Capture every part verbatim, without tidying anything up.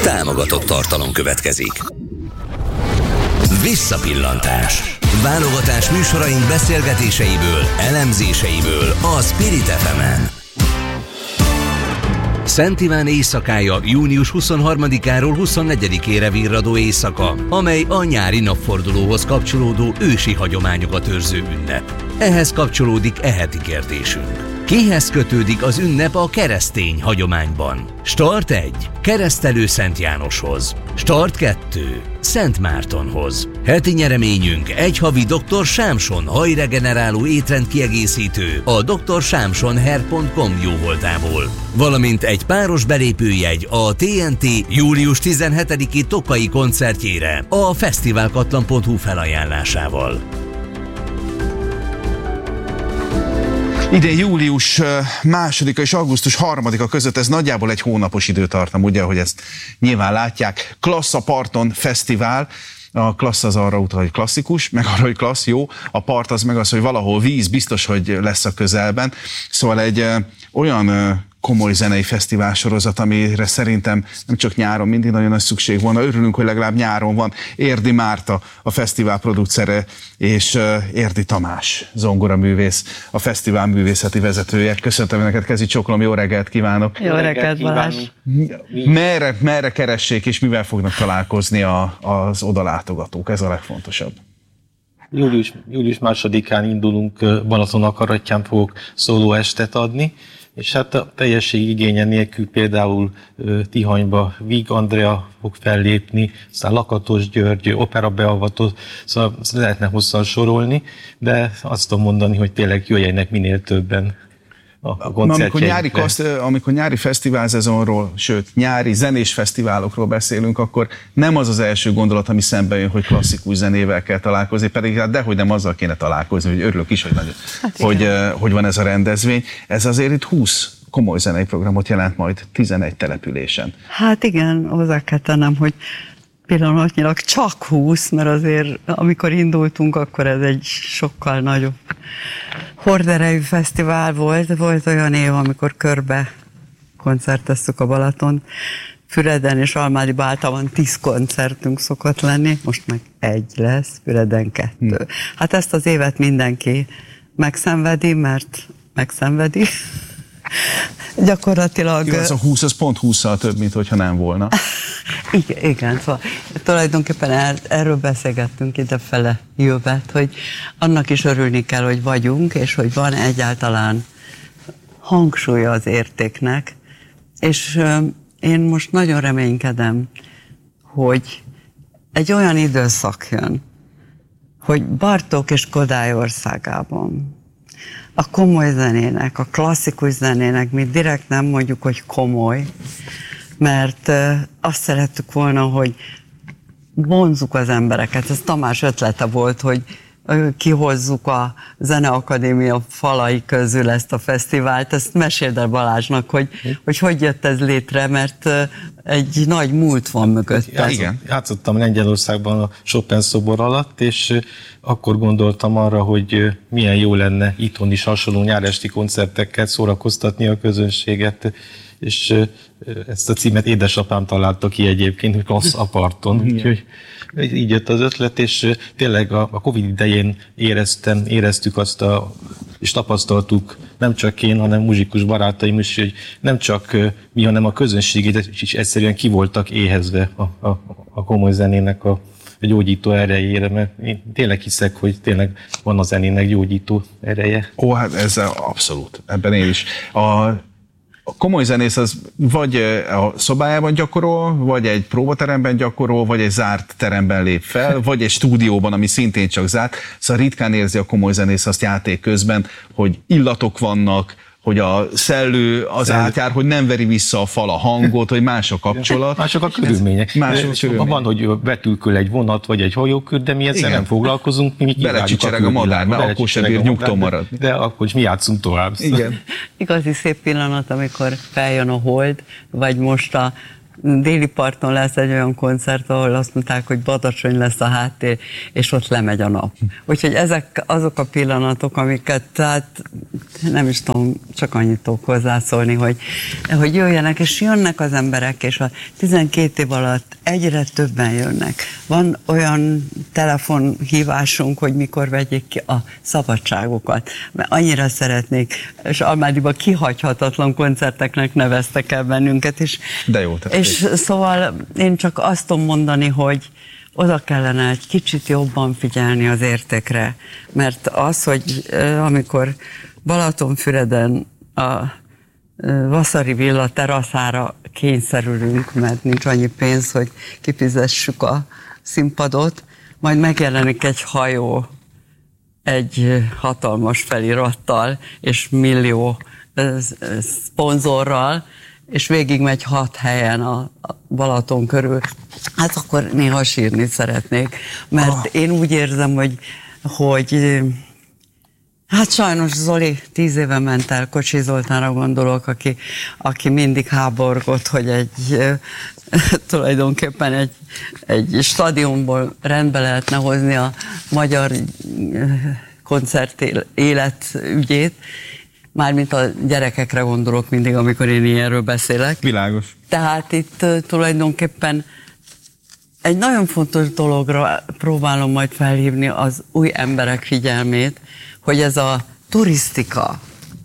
Támogatott tartalom következik. Visszapillantás. Válogatás műsoraink beszélgetéseiből, elemzéseiből a Spirit ef emen. Szent Iván éjszakája június huszonharmadikáról huszonnegyedikére virradó éjszaka, amely a nyári napfordulóhoz kapcsolódó ősi hagyományokat őrző ünnep. Ehhez kapcsolódik e heti kérdésünk. Kihez kötődik az ünnep a keresztény hagyományban? Start egy. Keresztelő Szent Jánoshoz. Start kettő. Szent Mártonhoz. Heti nyereményünk egy havi doktor Sámson hajregeneráló étrendkiegészítő a doktor sámson hair pont com jóvoltából, valamint egy páros belépőjegy a té en té július tizenhetediki tokai koncertjére a fesztiválkatlan pont hu felajánlásával. Idén július másodika és augusztus harmadika között, ez nagyjából egy hónapos időtartam, ugye, hogy ezt nyilván látják. Klassz a parton fesztivál. A klassz az arra utal, hogy klasszikus, meg arra, hogy klassz, jó. A part az meg az, hogy valahol víz, biztos, hogy lesz a közelben. Szóval egy ö, olyan ö, komoly zenei fesztivál sorozat, amire szerintem nem csak nyáron mindig nagyon nagy szükség volna. Örülünk, hogy legalább nyáron van. Érdi Márta, a fesztivál producere, és uh, Érdi Tamás, zongoraművész, a fesztivál művészeti vezetője. Köszöntöm neked, Kezi Csokolom, jó reggelt kívánok! Jó reggelt, Balázs! Merre, merre keressék, és mivel fognak találkozni a, az odalátogatók? Ez a legfontosabb. Július, július másodikán indulunk, Balaton akaratján fogok szólóestet adni, és hát a teljesség igénye nélkül például Tihanyba Víg Andrea fog fellépni, aztán Lakatos György, opera beavató, szóval lehetne hosszan sorolni, de azt tudom mondani, hogy tényleg jöjjenek minél többen a koncertjeinkre. Amikor nyári, kaszt, amikor nyári fesztiválszezonról, sőt nyári zenés fesztiválokról beszélünk, akkor nem az az első gondolat, ami szembe jön, hogy klasszikus zenével kell találkozni, pedig hát dehogy nem azzal kéne találkozni, hogy örülök is, hogy, nagy, hát hogy, hogy van ez a rendezvény. Ez azért itt húsz komoly zenei programot jelent majd tizenegy településen. Hát igen, hozzá kell tennem, hogy pillanatnyilag csak húsz, mert azért amikor indultunk, akkor ez egy sokkal nagyobb horderejű fesztivál volt. Volt olyan év, amikor körbe koncerteztük a Balaton. Füreden és Almádi Báltában tíz koncertünk szokott lenni, most meg egy lesz, Füreden kettő. Hmm. Hát ezt az évet mindenki megszenvedi, mert megszenvedi. Gyakorlatilag... Jó, az a húsz, az pont hússzal több, mint hogyha nem volna. Igen, igen, szóval tulajdonképpen er, erről beszélgettünk idefele jövet, hogy annak is örülni kell, hogy vagyunk, és hogy van egyáltalán hangsúlya az értéknek, és euh, én most nagyon reménykedem, hogy egy olyan időszak jön, hogy Bartók és Kodály országában a komoly zenének, a klasszikus zenének, mi direkt nem mondjuk, hogy komoly, mert azt szerettük volna, hogy vonzzuk az embereket. Ez Tamás ötlete volt, hogy kihozzuk a Zeneakadémia falai közül ezt a fesztivált. Ezt meséld el Balázsnak, hogy hogy, hogy jött ez létre, mert egy nagy múlt van mögötte. Ja, igen. Játszottam Lengyelországban a Chopin szobor alatt, és akkor gondoltam arra, hogy milyen jó lenne itthon is hasonló nyáresti koncertekkel szórakoztatni a közönséget, és ezt a címet édesapám találta ki egyébként, hogy Klassz a parton, úgyhogy így jött az ötlet, és tényleg a Covid idején éreztem, éreztük azt, a, és tapasztaltuk, nem csak én, hanem muzsikus barátaim is, hogy nem csak mi, hanem a közönség is egyszerűen ki voltak éhezve a, a, a komoly zenének a a gyógyító erejére, mert én tényleg hiszek, hogy tényleg van a zenének gyógyító ereje. Ó, hát ez abszolút, ebben én is. A A komoly zenész az vagy a szobájában gyakorol, vagy egy próbateremben gyakorol, vagy egy zárt teremben lép fel, vagy egy stúdióban, ami szintén csak zárt. Szóval ritkán érzi a komoly zenész azt játék közben, hogy illatok vannak, hogy a szellő az szellő. átjár, hogy nem veri vissza a fal a hangot, hogy más a kapcsolat. Mások a körülmények. Mások a körülmények. Van, hogy betülköl egy vonat, vagy egy hajókör, de mi ezzel nem foglalkozunk. Mi belecsicsereg a madár, mert akkor sem bír nyugton marad. De akkor is mi játszunk tovább. Igen. Igazi szép pillanat, amikor feljön a hold, vagy most a Déli parton lesz egy olyan koncert, ahol azt mondták, hogy Badacsony lesz a háttér, és ott lemegy a nap. Úgyhogy ezek azok a pillanatok, amiket, tehát nem is tudom, csak annyit tudok hozzászólni, hogy, hogy jöjjenek, és jönnek az emberek, és a tizenkét év alatt egyre többen jönnek. Van olyan telefonhívásunk, hogy mikor vegyék ki a szabadságokat, mert annyira szeretnék, és Almádiban kihagyhatatlan koncerteknek neveztek el bennünket, és, de jó, és szóval én csak azt tudom mondani, hogy oda kellene egy kicsit jobban figyelni az értékre, mert az, hogy amikor Balatonfüreden a Vasari villa teraszára kényszerülünk, mert nincs annyi pénz, hogy kifizessük a színpadot, majd megjelenik egy hajó egy hatalmas felirattal és millió szponzorral, és végigmegy hat helyen a Balaton körül, hát akkor néha sírni szeretnék, mert oh. én úgy érzem, hogy, hogy hát sajnos Zoli tíz éve ment el, Kocsi Zoltánra gondolok, aki, aki mindig háborgott, hogy egy tulajdonképpen egy, egy stadionból rendbe lehetne hozni a magyar koncert életügyét. Mármint a gyerekekre gondolok mindig, amikor én ilyenről beszélek. Világos. Tehát itt uh, tulajdonképpen egy nagyon fontos dologra próbálom majd felhívni az új emberek figyelmét, hogy ez a turisztika,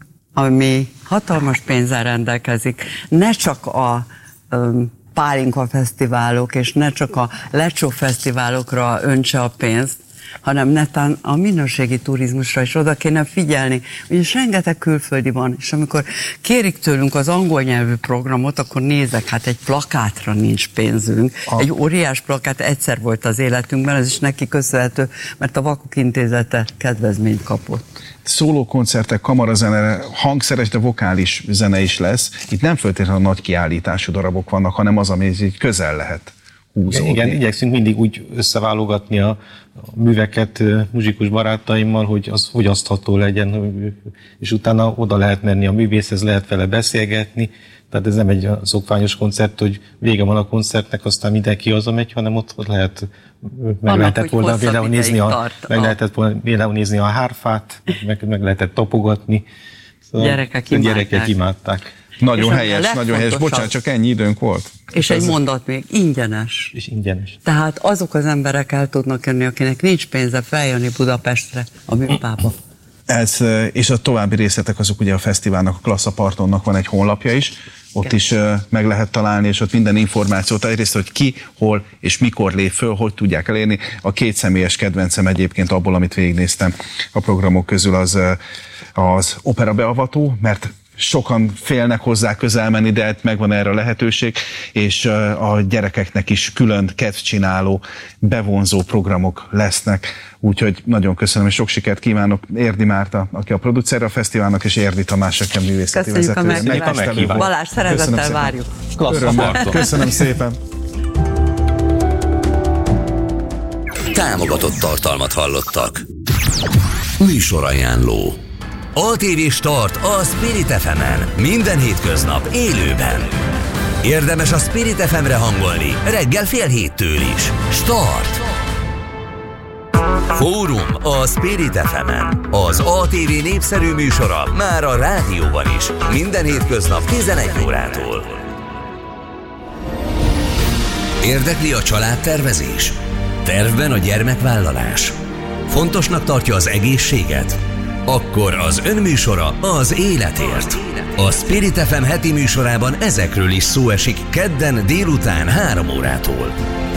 ami hatalmas pénzzel rendelkezik, ne csak a um, pálinka fesztiválok, és ne csak a lecsó fesztiválokra öntse a pénzt, hanem netán a minőségi turizmusra is oda kéne figyelni. Ugyanis rengeteg külföldi van, és amikor kérik tőlünk az angol nyelvű programot, akkor nézek, hát egy plakátra nincs pénzünk. A... Egy óriás plakát egyszer volt az életünkben, ez is neki köszönhető, mert a Vakok Intézete kedvezményt kapott. Szóló koncertek, kamarazene, hangszeres, de vokális zene is lesz. Itt nem feltétlenül nagy kiállítású darabok vannak, hanem az, ami így közel lehet húzódni. Igen, igyekszünk mindig úgy összeválogatni a műveket muzsikus barátaimmal, hogy az fogyasztható legyen, és utána oda lehet menni a művészhez, lehet vele beszélgetni. Tehát ez nem egy szokványos koncert, hogy vége van a koncertnek, aztán mindenki hazamegy, hanem ott, ott lehet, meg Annak, lehetett volna például nézni, a, meg lehetett volna például nézni a hárfát, meg, meg lehetett tapogatni. Szóval gyerekek imádták. Gyerekek imádták. Nagyon helyes, nagyon helyes. Bocsánat, csak ennyi időnk volt. És egy mondat még, ingyenes. És ingyenes. Tehát azok az emberek el tudnak jönni, akinek nincs pénze feljönni Budapestre, a műpába. Ez, és a további részletek azok ugye a fesztiválnak, a Klassz a Partonnak van egy honlapja is, ott Igen. is uh, meg lehet találni, és ott minden információt, egyrészt, hogy ki, hol és mikor lép föl, hogy tudják elérni. A két személyes kedvencem egyébként abból, amit végignéztem a programok közül, az, uh, az opera beavató, mert sokan félnek hozzá közel menni, de megvan erre a lehetőség, és a gyerekeknek is külön kedvcsináló, bevonzó programok lesznek. Úgyhogy nagyon köszönöm, és sok sikert kívánok Érdi Márta, aki a producer a fesztiválnak, és Érdi Tamás, aki a művészeti vezető. Köszönjük a meghívást. Balázs, szeretettel várjuk. Örömmel. Köszönöm szépen. Támogatott tartalmat hallottak. Műsorajánló. á té vé Start a Spirit ef emen. Minden hétköznap élőben. Érdemes a Spirit ef emre hangolni, reggel fél héttől is. Start! Fórum a Spirit ef emen. Az á té vé népszerű műsora már a rádióban is. Minden hétköznap tizenegy órától. Érdekli a családtervezés? Tervben a gyermekvállalás? Fontosnak tartja az egészséget? Akkor az önműsora az életért. A Spirit ef em heti műsorában ezekről is szó esik kedden délután három órától.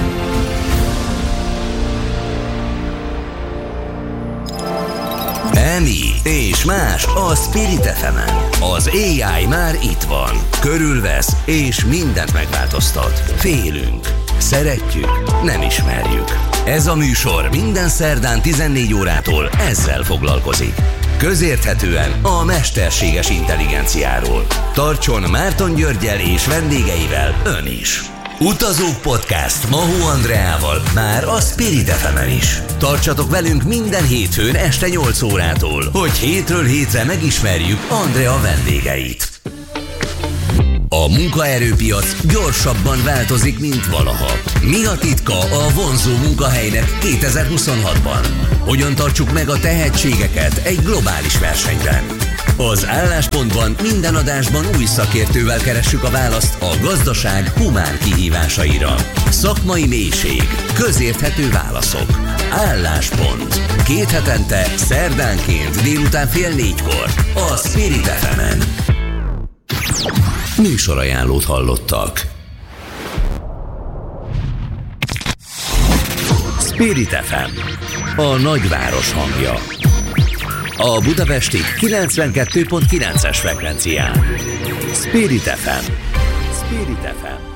Emi és más a Spirit ef emen. Az á i már itt van. Körülvesz és mindent megváltoztat. Félünk. Szeretjük, nem ismerjük. Ez a műsor minden szerdán tizennégy órától ezzel foglalkozik. Közérthetően a mesterséges intelligenciáról. Tartson Márton Györggyel és vendégeivel ön is. Utazók Podcast Mahó Andreával már a Spirit ef emen is. Tartsatok velünk minden hétfőn este nyolc órától, hogy hétről hétre megismerjük Andrea vendégeit. A munkaerőpiac gyorsabban változik, mint valaha. Mi a titka a vonzó munkahelynek kétezer-huszonhatban? Hogyan tartsuk meg a tehetségeket egy globális versenyben? Az Álláspontban minden adásban új szakértővel keressük a választ a gazdaság humán kihívásaira. Szakmai mélység, közérthető válaszok. Álláspont. Két hetente, szerdánként délután fél négykor a Spirit ef emen. Műsorajánlót hallottak. Spirit ef em, a nagyváros hangja. A budapesti kilencvenkettő pont kilences frekvencián. Spirit ef em. Spirit ef em.